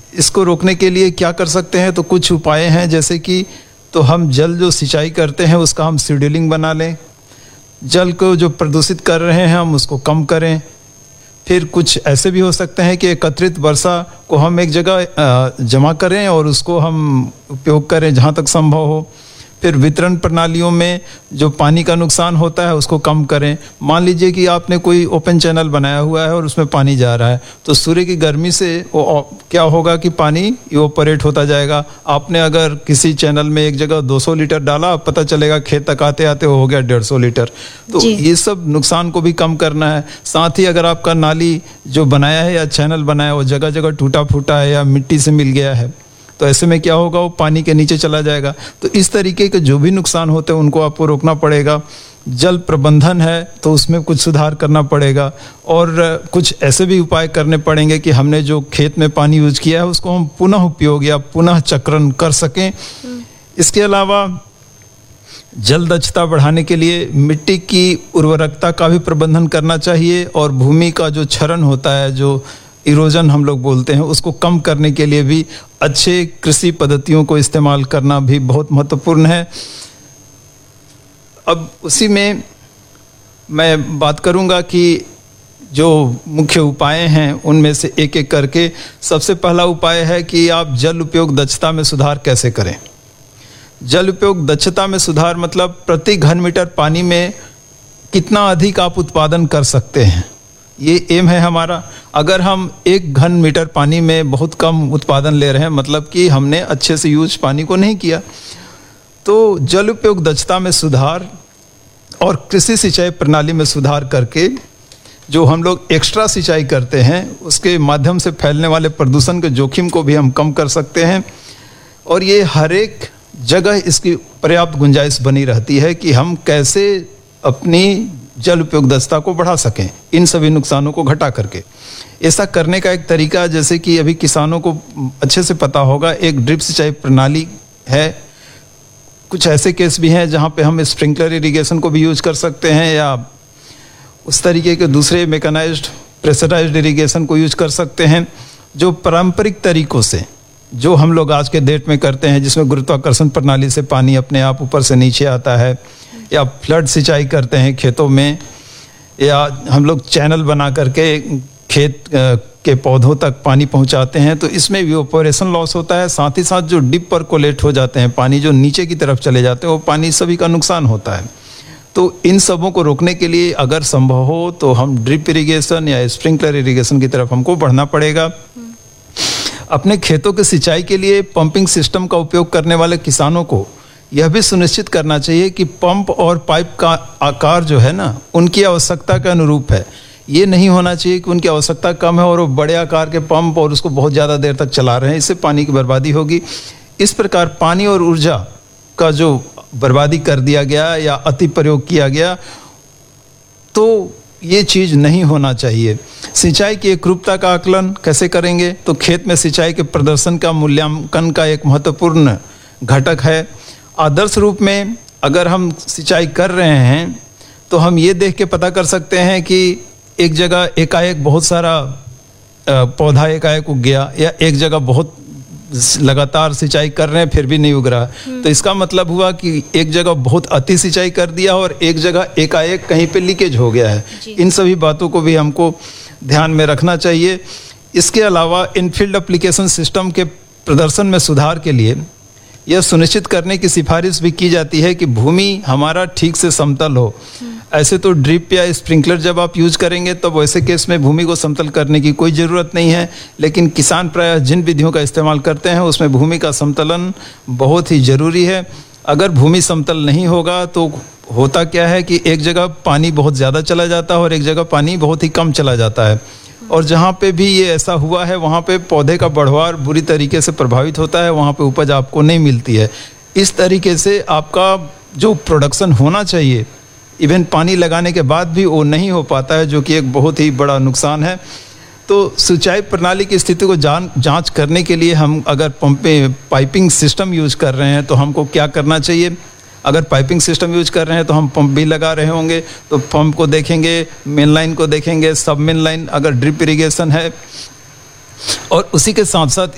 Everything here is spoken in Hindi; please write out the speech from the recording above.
इसको रोकने के लिए क्या कर सकते हैं, तो कुछ उपाय हैं, जैसे कि तो हम जल जो सिंचाई करते हैं उसका हम शेड्यूलिंग बना लें, जल को जो प्रदूषित कर रहे हैं हम उसको कम करें। फिर कुछ ऐसे भी हो सकते हैं कि एकत्रित वर्षा को हम एक जगह जमा करें और उसको हम उपयोग करें जहाँ तक संभव हो। फिर वितरण प्रणालियों में जो पानी का नुकसान होता है उसको कम करें। मान लीजिए कि आपने कोई ओपन चैनल बनाया हुआ है और उसमें पानी जा रहा है, तो सूर्य की गर्मी से वो क्या होगा कि पानी इवोपरेट होता जाएगा। आपने अगर किसी चैनल में एक जगह 200 लीटर डाला, पता चलेगा खेत तक आते आते हो गया 150 लीटर। तो ये सब नुकसान को भी कम करना है। साथ ही अगर आपका नाली जो बनाया है या चैनल बनाया है वो जगह जगह टूटा फूटा है या मिट्टी से मिल गया है, तो ऐसे में क्या होगा, वो पानी के नीचे चला जाएगा। तो इस तरीके के जो भी नुकसान होते हैं उनको आपको रोकना पड़ेगा। जल प्रबंधन है तो उसमें कुछ सुधार करना पड़ेगा, और कुछ ऐसे भी उपाय करने पड़ेंगे कि हमने जो खेत में पानी यूज किया है उसको हम पुनः उपयोग या पुनः चक्रण कर सकें। इसके अलावा जल दक्षता बढ़ाने के लिए मिट्टी की उर्वरकता का भी प्रबंधन करना चाहिए, और भूमि का जो क्षरण होता है, जो इरोजन हम लोग बोलते हैं, उसको कम करने के लिए भी अच्छे कृषि पद्धतियों को इस्तेमाल करना भी बहुत महत्वपूर्ण है। अब उसी में मैं बात करूंगा कि जो मुख्य उपाय हैं उनमें से एक एक करके। सबसे पहला उपाय है कि आप जल उपयोग दक्षता में सुधार कैसे करें। जल उपयोग दक्षता में सुधार मतलब प्रति घन मीटर पानी में कितना अधिक आप उत्पादन कर सकते हैं, ये एम है हमारा। अगर हम 1 घन मीटर पानी में बहुत कम उत्पादन ले रहे हैं, मतलब कि हमने अच्छे से यूज पानी को नहीं किया, तो जल उपयोग दक्षता में सुधार और कृषि सिंचाई प्रणाली में सुधार करके जो हम लोग एक्स्ट्रा सिंचाई करते हैं उसके माध्यम से फैलने वाले प्रदूषण के जोखिम को भी हम कम कर सकते हैं। और ये हर एक जगह इसकी पर्याप्त गुंजाइश बनी रहती है कि हम कैसे अपनी जल उपयोग दक्षता को बढ़ा सकें इन सभी नुकसानों को घटा करके। ऐसा करने का एक तरीका, जैसे कि अभी किसानों को अच्छे से पता होगा, एक ड्रिप सिंचाई प्रणाली है। कुछ ऐसे केस भी हैं जहां पे हम स्प्रिंकलर इरिगेशन को भी यूज कर सकते हैं, या उस तरीके के दूसरे मैकेनाइज्ड प्रेशराइज्ड इरिगेशन को यूज कर सकते हैं। जो पारंपरिक तरीकों से जो हम लोग आज के डेट में करते हैं, जिसमें गुरुत्वाकर्षण प्रणाली से पानी अपने आप ऊपर से नीचे आता है, या फ्लड सिंचाई करते हैं खेतों में, या हम लोग चैनल बना करके खेत के पौधों तक पानी पहुंचाते हैं, तो इसमें इवेपोरेशन लॉस होता है। साथ ही साथ जो डिप पर कोलेट हो जाते हैं पानी, जो नीचे की तरफ चले जाते हैं, वो पानी सभी का नुकसान होता है। तो इन सबों को रोकने के लिए अगर संभव हो तो हम ड्रिप इरिगेशन या स्प्रिंकलर इरिगेशन की तरफ हमको बढ़ना पड़ेगा। अपने खेतों के सिंचाई के लिए पंपिंग सिस्टम का उपयोग करने वाले किसानों को यह भी सुनिश्चित करना चाहिए कि पंप और पाइप का आकार जो है ना, उनकी आवश्यकता के अनुरूप है। ये नहीं होना चाहिए कि उनकी आवश्यकता कम है और वो बड़े आकार के पंप और उसको बहुत ज़्यादा देर तक चला रहे हैं, इससे पानी की बर्बादी होगी। इस प्रकार पानी और ऊर्जा का जो बर्बादी कर दिया गया या अति प्रयोग किया गया, तो ये चीज़ नहीं होना चाहिए। सिंचाई की एकरूपता का आकलन कैसे करेंगे, तो खेत में सिंचाई के प्रदर्शन का मूल्यांकन का एक महत्वपूर्ण घटक है। आदर्श रूप में अगर हम सिंचाई कर रहे हैं तो हम ये देख के पता कर सकते हैं कि एक जगह एकाएक बहुत सारा पौधा एकाएक उग गया, या एक जगह बहुत लगातार सिंचाई कर रहे हैं फिर भी नहीं उग रहा, तो इसका मतलब हुआ कि एक जगह बहुत अति सिंचाई कर दिया और एक जगह एकाएक कहीं पे लीकेज हो गया है। इन सभी बातों को भी हमको ध्यान में रखना चाहिए। इसके अलावा इनफील्ड एप्लीकेशन सिस्टम के प्रदर्शन में सुधार के लिए यह सुनिश्चित करने की सिफारिश भी की जाती है कि भूमि हमारा ठीक से समतल हो। ऐसे तो ड्रिप या स्प्रिंकलर जब आप यूज करेंगे तब वैसे केस में भूमि को समतल करने की कोई ज़रूरत नहीं है, लेकिन किसान प्रायः जिन विधियों का इस्तेमाल करते हैं उसमें भूमि का समतलन बहुत ही ज़रूरी है। अगर भूमि समतल नहीं होगा तो होता क्या है कि एक जगह पानी बहुत ज़्यादा चला जाता है और एक जगह पानी बहुत ही कम चला जाता है, और जहाँ पे भी ये ऐसा हुआ है वहाँ पे पौधे का बढ़वार बुरी तरीके से प्रभावित होता है, वहाँ पे उपज आपको नहीं मिलती है। इस तरीके से आपका जो प्रोडक्शन होना चाहिए इवन पानी लगाने के बाद भी वो नहीं हो पाता है, जो कि एक बहुत ही बड़ा नुकसान है। तो सिंचाई प्रणाली की स्थिति को जांच करने के लिए हम अगर पाइपिंग सिस्टम यूज कर रहे हैं तो हमको क्या करना चाहिए। अगर पाइपिंग सिस्टम यूज कर रहे हैं तो हम पंप भी लगा रहे होंगे, तो पंप को देखेंगे, मेन लाइन को देखेंगे, सब मेन लाइन, अगर ड्रिप इरिगेशन है, और उसी के साथ साथ